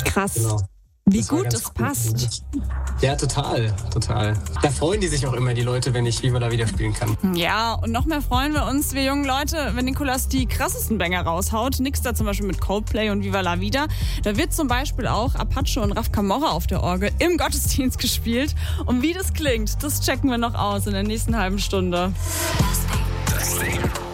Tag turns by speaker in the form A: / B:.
A: Krass.
B: Genau.
A: Wie gut es passt.
B: Ja, total. Da freuen die sich auch immer, die Leute, wenn ich Viva la Vida spielen kann.
A: Ja, und noch mehr freuen wir uns, wir jungen Leute, wenn Nicolas die krassesten Banger raushaut. Nix da zum Beispiel mit Coldplay und Viva la Vida. Da wird zum Beispiel auch Apache und Raf Camorra auf der Orgel im Gottesdienst gespielt. Und wie das klingt, das checken wir noch aus in der nächsten halben Stunde.
C: Das Ding.